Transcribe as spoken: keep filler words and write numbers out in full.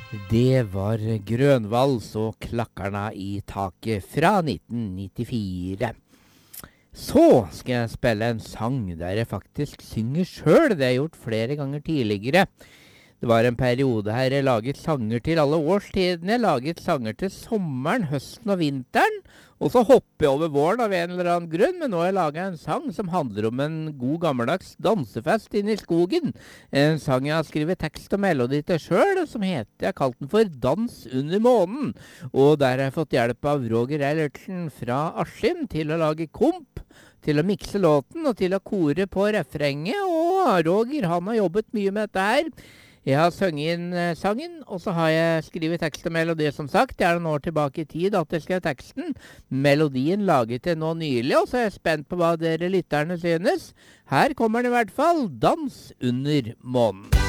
Det var Grønvals og Klakkarna i taket fra nitten nittifire. Så skal jeg spille en sang der jeg faktisk synger selv. Det har jeg gjort flere ganger tidligere. Det var en periode her jeg laget sanger til alle årstidene. Jeg laget sanger til sommeren, høsten og vinteren. Og så hopper jeg over våren av en eller annen grunn, men nå har jeg laget en sang som handler om en god gammeldags dansefest inne i skogen. En sang jeg har skrevet tekst og melodi til selv, som heter, jeg har kalt den for Dans under månen. Og der har jeg fått hjelp av Roger Eilertsen fra Askim til å lage komp, til å mikse låten og til å kore på refrenget. Og Roger, han har jobbet mye med dette her. Jeg har sunget inn eh, sangen, og så har jeg skrivet tekst og melodi, som sagt. Det er noen år tilbake i tid at jeg skrev teksten. Melodien laget jeg nå nylig, og så er jeg spent på hva dere lytterne synes. Her kommer den i hvert fall, Dans under månen.